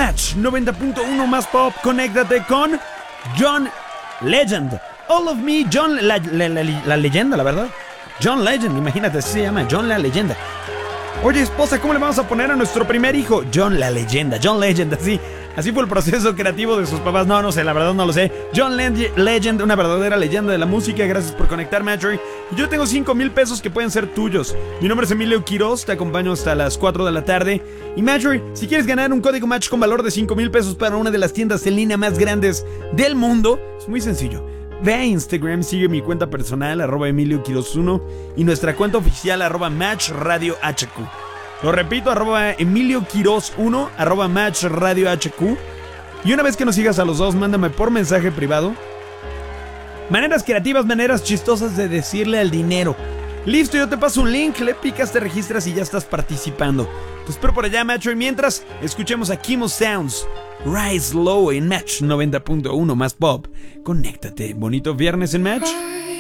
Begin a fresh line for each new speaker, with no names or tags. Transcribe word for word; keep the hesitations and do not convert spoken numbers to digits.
Match noventa punto uno más pop. Conéctate con John Legend. All of Me, John la, la, la, la leyenda, la verdad. John Legend, imagínate, así se llama, John la leyenda. Oye, esposa, ¿cómo le vamos a poner a nuestro primer hijo? John la leyenda, John Legend, así. Así fue el proceso creativo de sus papás. No, no sé, la verdad no lo sé. John Legend, una verdadera leyenda de la música. Gracias por conectar, Marjorie. Yo tengo cinco mil pesos que pueden ser tuyos. Mi nombre es Emilio Quiroz, te acompaño hasta las cuatro de la tarde. Y Marjorie, si quieres ganar un código Match con valor de cinco mil pesos para una de las tiendas en línea más grandes del mundo, es muy sencillo. Ve a Instagram, sigue mi cuenta personal, arroba Emilio Quiroz uno, y nuestra cuenta oficial, arroba Match Radio H Q. Lo repito, arroba Emilio Quiroz uno, arroba Match Radio H Q. Y una vez que nos sigas a los dos, mándame por mensaje privado maneras creativas, maneras chistosas de decirle al dinero. Listo, yo te paso un link, le picas, te registras y ya estás participando. Te espero por allá, Macho. Y mientras, escuchemos a Kimo Sounds, Rise Low en Match noventa punto uno más pop. Conéctate, bonito viernes en Match.